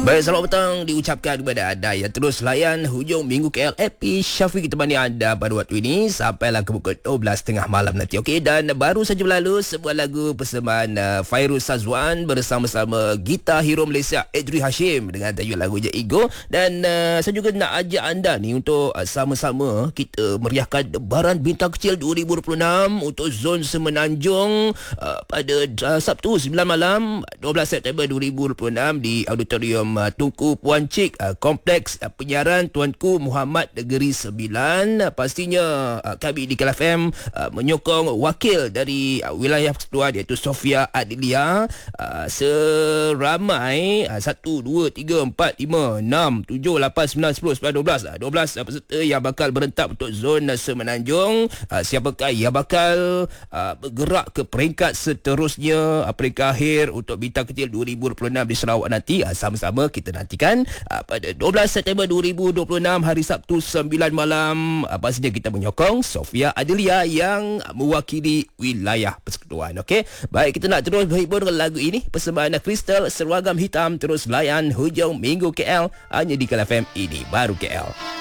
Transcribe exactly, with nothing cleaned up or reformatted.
Baik, selamat petang diucapkan kepada anda yang terus layan hujung minggu K L Happy Syafiq temani anda pada waktu ini sampailah ke pukul dua belas tiga puluh malam nanti. Okey, dan baru saja berlalu sebuah lagu persembahan uh, Fairuz Sazwan bersama-sama Gita Hero Malaysia Adri Hashim dengan tajuk lagunya Ego. Dan uh, saya juga nak ajak anda ni untuk uh, sama-sama kita meriahkan Debaran Bintang Kecil dua ribu dua puluh enam untuk zon Semenanjung uh, pada uh, Sabtu sembilan malam dua belas September dua ribu dua puluh enam di Auditorium uh, Tunku Puan Cik, uh, Kompleks uh, Penyiaran Tuanku Muhammad Negeri Sembilan. Uh, pastinya uh, kami di K L F M uh, menyokong wakil dari uh, wilayah persekutuan iaitu Sofia Adilia uh, seramai uh, satu, dua, tiga, empat, lima, enam, tujuh, lapan, sembilan, sepuluh, sebelas, dua belas uh, dua belas uh, peserta yang bakal berentak untuk zon uh, Semenanjung. Uh, siapakah yang bakal uh, bergerak ke peringkat seterusnya, uh, peringkat akhir untuk Bintang Kecil dua ribu dua puluh enam di Sarawak nanti. Uh, sama-sama kita nantikan uh, pada dua belas September dua ribu dua puluh enam hari Sabtu sembilan malam. Uh, pastinya kita menyokong Sofia Adelia yang uh, mewakili wilayah persekutuan. Okey, baik, kita nak terus berhibur dengan lagu ini, persembahan Crystal Seragam Hitam. Terus layan hujung minggu K L hanya di K L F M. Ini baru K L.